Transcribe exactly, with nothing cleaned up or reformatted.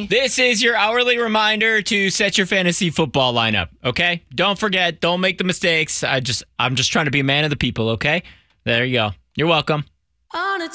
This is your hourly reminder to set your fantasy football lineup, okay? Don't forget, don't make the mistakes. I just I'm just trying to be a man of the people, okay? There you go. You're welcome. On a